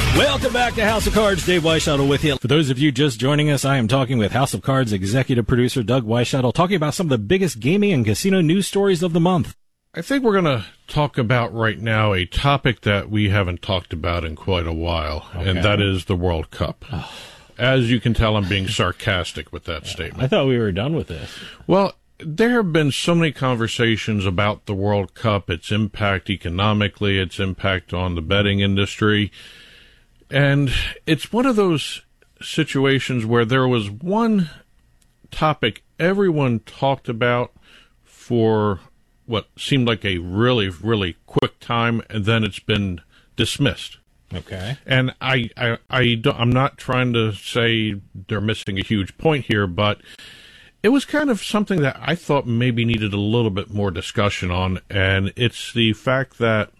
Welcome back to House of Cards. Dave Weishuttle with you. For those of you just joining us, I am talking with House of Cards executive producer Doug Weishuttle, talking about some of the biggest gaming and casino news stories of the month. I think we're going to talk about right now a topic that we haven't talked about in quite a while, and that is the World Cup. Oh. As you can tell, I'm being sarcastic with that statement. I thought we were done with this. Well, there have been so many conversations about the World Cup, its impact economically, its impact on the betting industry. And it's one of those situations where there was one topic everyone talked about for what seemed like a really, really quick time, and then it's been dismissed. Okay. And I'm not trying to say they're missing a huge point here, but it was kind of something that I thought maybe needed a little bit more discussion on, and it's the fact that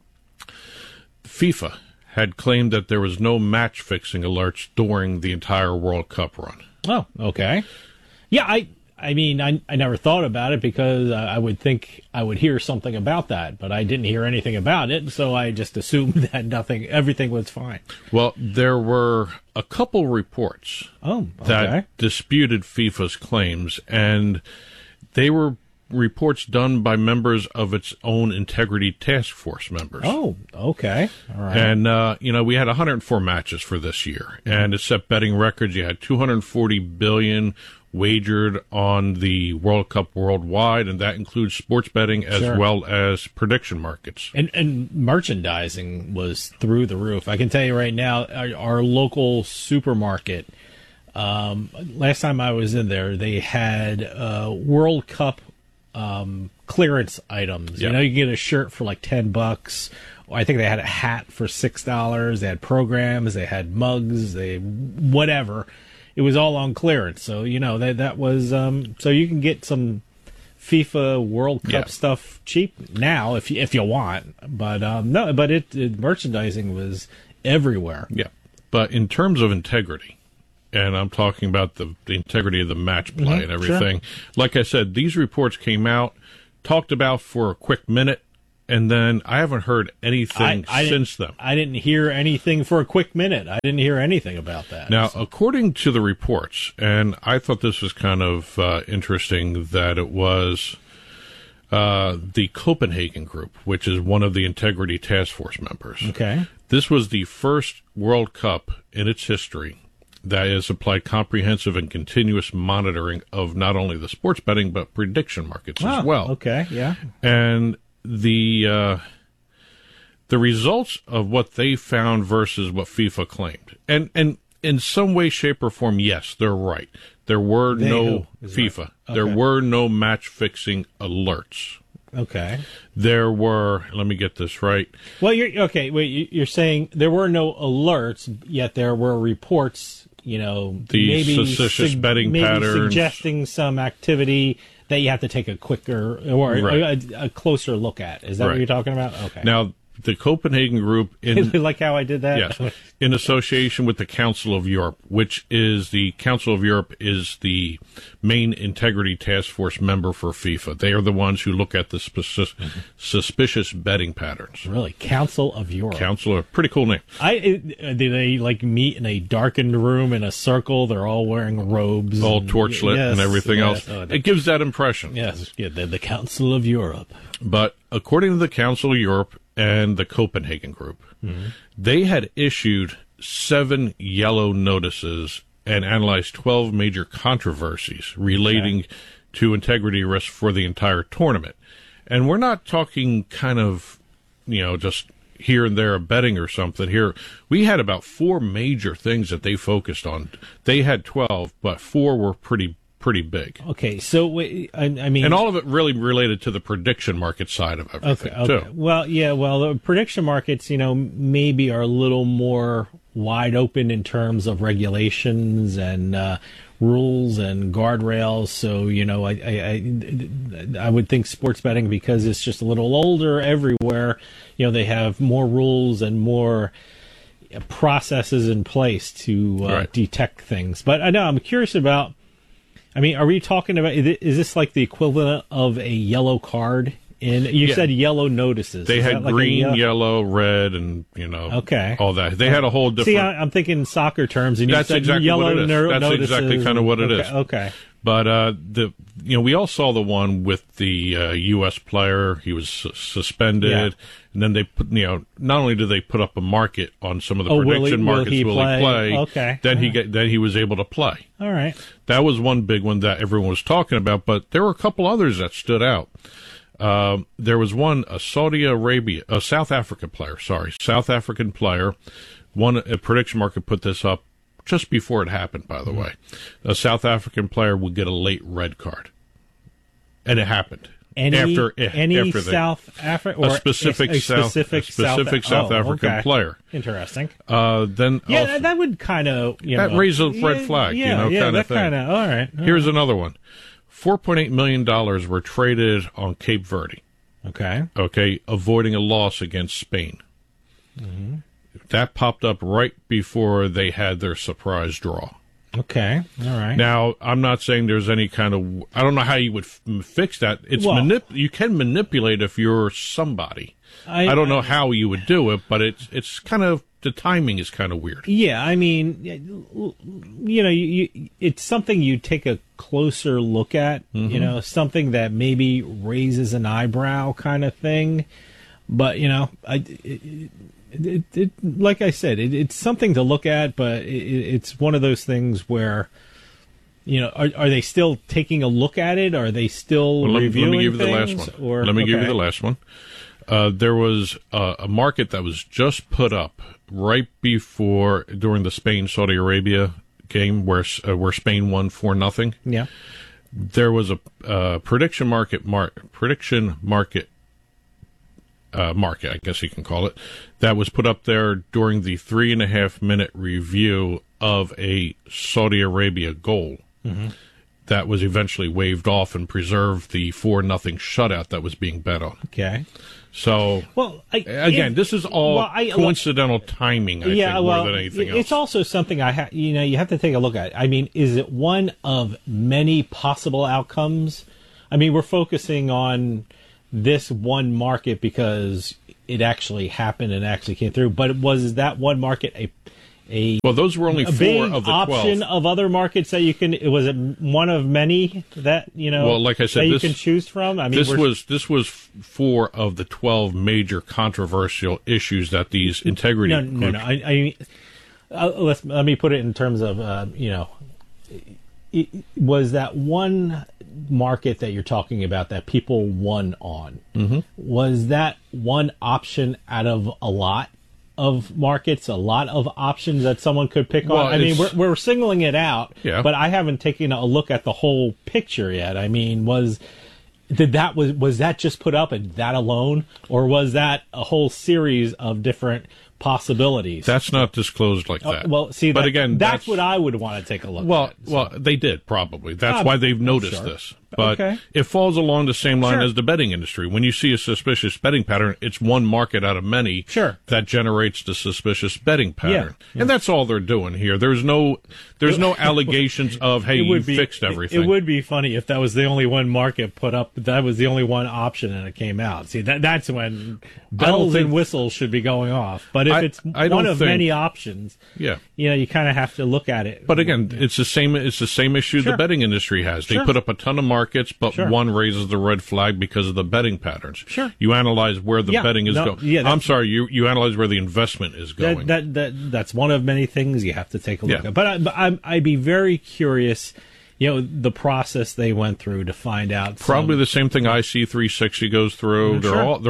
FIFA had claimed that there was no match-fixing alerts during the entire World Cup run. Oh, okay. Yeah, I mean, I never thought about it because I would think I would hear something about that, but I didn't hear anything about it, so I just assumed that everything was fine. Well, there were a couple reports that disputed FIFA's claims, and they were reports done by members of its own Integrity Task Force members. Oh, okay. All right. And, we had 104 matches for this year, and it set betting records. You had $240 billion wagered on the World Cup worldwide, and that includes sports betting as well as prediction markets. And merchandising was through the roof. I can tell you right now, our local supermarket, last time I was in there, they had World Cup clearance items. Yep. You get a shirt for like $10. I think they had a hat for $6. They had programs, they had mugs, whatever. It was all on clearance. So, that was so you can get some FIFA World Cup stuff cheap now if you want. But merchandising was everywhere. Yeah. But in terms of integrity, and I'm talking about the integrity of the match play and everything. Sure. Like I said, these reports came out, talked about for a quick minute, and then I haven't heard anything since then. I didn't hear anything for a quick minute. I didn't hear anything about that. Now, according to the reports, and I thought this was kind of interesting, that it was the Copenhagen Group, which is one of the Integrity Task Force members. Okay. This was the first World Cup in its history that has applied comprehensive and continuous monitoring of not only the sports betting but prediction markets as well. Okay, yeah. And the results of what they found versus what FIFA claimed, and in some way, shape, or form, yes, they're right. There were FIFA. Right. Okay. There were no match fixing alerts. Okay. There were. Let me get this right. Well, you're saying there were no alerts, yet there were reports. The suspicious betting patterns, suggesting some activity that you have to take a quicker or a closer look at. Is that what you're talking about? Okay. Now, the Copenhagen Group, like how I did that? Yes, in association with the Council of Europe, which is the Council of Europe is the main Integrity Task Force member for FIFA. They are the ones who look at the suspicious betting patterns. Really? Council of Europe. Council of, pretty cool name. Do they meet in a darkened room in a circle? They're all wearing robes. All torchlit and everything else. It gives that impression. Yes, the Council of Europe. But according to the Council of Europe and the Copenhagen Group, they had issued 7 yellow notices and analyzed 12 major controversies relating to integrity risks for the entire tournament. And we're not talking kind of, just here and there a betting or something. Here, we had about 4 major things that they focused on. They had 12, but 4 were pretty big. Okay, so I mean, and all of it really related to the prediction market side of everything. Okay. Too. Well, the prediction markets, maybe are a little more wide open in terms of regulations and rules and guardrails. So, I would think sports betting, because it's just a little older everywhere, they have more rules and more processes in place to detect things. But I know I'm curious about. I mean, are we talking about, is this like the equivalent of a yellow card And you said yellow notices. They Is had that like green, yellow, red, and all that. They had a whole different. See, I'm thinking soccer terms, and you That's said exactly yellow what it is. That's notices. exactly kind of what it is. Okay. But we all saw the one with the U.S. player. He was suspended, and then they put, not only did they put up a market on some of the prediction markets, will he play? Okay. Then he was able to play. All right. That was one big one that everyone was talking about, but there were a couple others that stood out. There was one, a South African player. A prediction market put this up just before it happened, by the way. A South African player would get a late red card. And it happened. South Africa, or a specific South African player. Interesting. Then that would kind of that raised a red flag, kind of thing. All right. Here's another one. $4.8 million were traded on Cape Verde. Okay, avoiding a loss against Spain. Mm-hmm. That popped up right before they had their surprise draw. Okay, all right. Now, I'm not saying there's any kind of... I don't know how you would fix that. You can manipulate if you're somebody. I don't know how you would do it, but it's kind of... The timing is kind of weird. Yeah, I mean, it's something you take a closer look at, something that maybe raises an eyebrow kind of thing. But, like I said, it's something to look at, but it's one of those things where, are they still taking a look at it? Are they still reviewing Let me give you things? The last one. Let me give you the last one. There was a market that was just put up right during the Spain-Saudi Arabia game where Spain won 4-0. Yeah. There was a prediction market, I guess you can call it, that was put up there during the 3.5-minute review of a Saudi Arabia goal. Mm-hmm. That was eventually waved off and preserved the 4-0 shutout that was being bet on. Okay. So, this is all coincidental timing, I think, more than anything else. It's also something you have to take a look at. I mean, is it one of many possible outcomes? I mean, we're focusing on this one market because it actually happened and actually came through. But was that one market well, those were only 4 of the 12. Option of other markets that you can? Was it one of many that Well, like I said, you can choose from. I mean, this was 4 of the 12 major controversial issues that these integrity. No. I let me put it in terms of was that one market that you're talking about that people won on? Mm-hmm. Was that one option out of a lot of markets, a lot of options that someone could pick on? I mean, we're singling it out, but I haven't taken a look at the whole picture yet. I mean, was that just put up and that alone, or was that a whole series of different possibilities? That's not disclosed like that. Well, see, but again, that's what I would want to take a look at. Well, they did probably. That's why they've noticed this. But it falls along the same line as the betting industry. When you see a suspicious betting pattern, it's one market out of many that generates the suspicious betting pattern. Yeah. And that's all they're doing here. There's no allegations of, hey, you fixed everything. It would be funny if that was the only one market put up, that was the only one option and it came out. See, that's when bells and whistles should be going off. But if it's one of many options, you kind of have to look at it. But again, it's the same issue the betting industry has. They put up a ton of markets, but one raises the red flag because of the betting patterns. Sure. You analyze where the betting is going. Yeah, I'm sorry, you analyze where the investment is going. That's one of many things you have to take a look at. But I'd be very curious, the process they went through to find out. Probably the same thing IC360 goes through.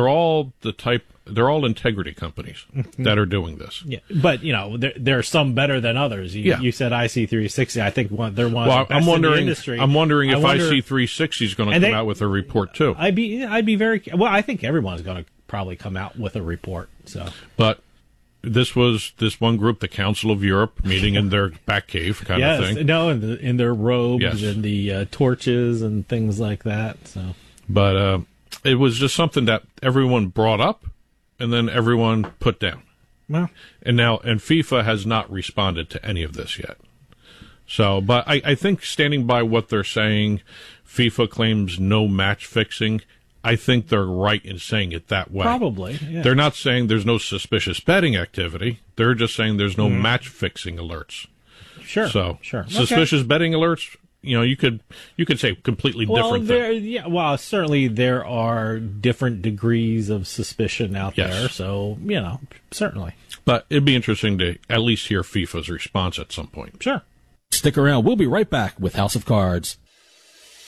They're all integrity companies that are doing this. Yeah, but there are some better than others. You said IC360. I think they're one of the best in the industry. I'm wondering if IC360 is going to come out with a report too. I'd be very well. I think everyone's going to probably come out with a report. So, but this was this one group, the Council of Europe, meeting in their back cave kind of thing. No, in their robes and the torches and things like that. So, but it was just something that everyone brought up. And then everyone put down. Well, and FIFA has not responded to any of this yet. So, but I think standing by what they're saying, FIFA claims no match fixing. I think they're right in saying it that way. Probably. Yeah. They're not saying there's no suspicious betting activity. They're just saying there's no match fixing alerts. Sure. So sure. suspicious betting alerts, you could say completely different thing. Well, certainly there are different degrees of suspicion out there. So, certainly. But it'd be interesting to at least hear FIFA's response at some point. Sure. Stick around. We'll be right back with House of Cards.